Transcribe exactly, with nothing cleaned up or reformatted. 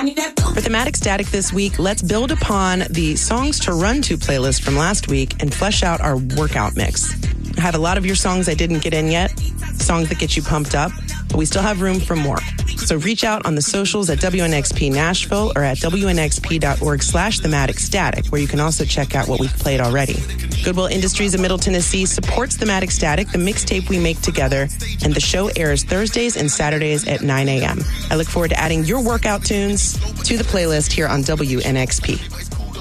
For Thematic Static this week, let's build upon the Songs to Run To playlist from last week and flesh out our workout mix. I have a lot of your songs I didn't get in yet, songs that get you pumped up, but we still have room for more. So reach out on the socials at W N X P Nashville or at W N X P dot org slash Thematic Static, where you can also check out what we've played already. Goodwill Industries of Middle Tennessee supports Thematic Static, the mixtape we make together, and the show airs Thursdays and Saturdays at nine a.m. I look forward to adding your workout tunes to the playlist here on W N X P.